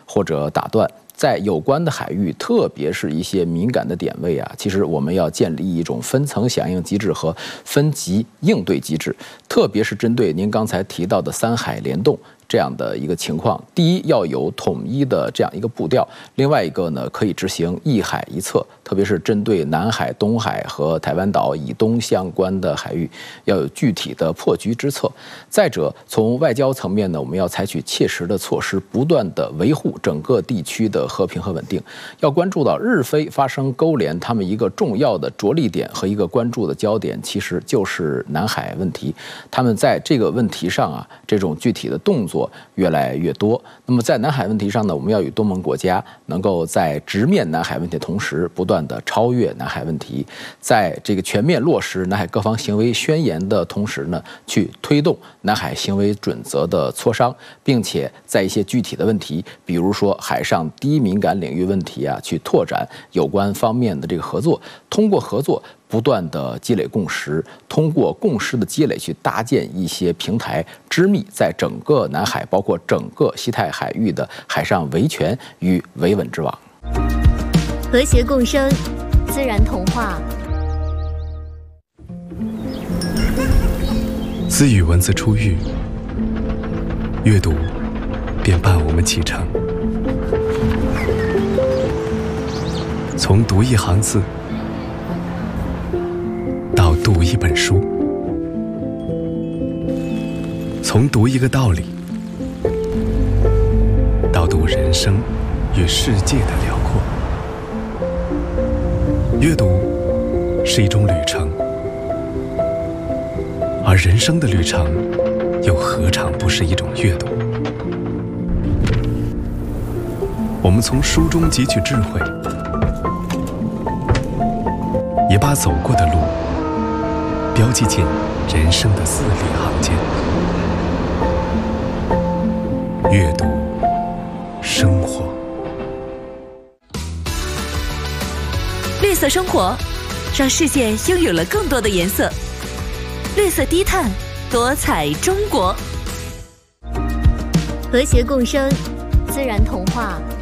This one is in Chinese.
或者打断。在有关的海域，特别是一些敏感的点位啊，其实我们要建立一种分层响应机制和分级应对机制，特别是针对您刚才提到的三海联动这样的一个情况。第一，要有统一的这样一个步调；另外一个呢，可以执行一海一策，特别是针对南海、东海和台湾岛以东相关的海域，要有具体的破局之策。再者，从外交层面呢，我们要采取切实的措施，不断的维护整个地区的和平和稳定。要关注到日菲发生勾连，他们一个重要的着力点和一个关注的焦点，其实就是南海问题。他们在这个问题上啊，这种具体的动作越来越多。那么在南海问题上呢，我们要与东盟国家能够在直面南海问题的同时，不断的超越南海问题，在这个全面落实南海各方行为宣言的同时呢，去推动南海行为准则的磋商，并且在一些具体的问题，比如说海上低敏感领域问题啊，去拓展有关方面的这个合作，通过合作不断的积累共识，通过共识的积累去搭建一些平台，织密在整个南海，包括整个西太海域的海上维权与维稳之网。 和谐共生，自然童话。 自与文字初遇，阅读便伴我们启程。从读一行字到读一本书，从读一个道理到读人生与世界的辽阔。阅读是一种旅程，而人生的旅程又何尝不是一种阅读？我们从书中汲取智慧，也把走过的路标记进人生的字里行间。阅读生活， 绿色生活，让世界拥有了更多的颜色。绿色低碳，多彩中国。 和谐共生，自然童话。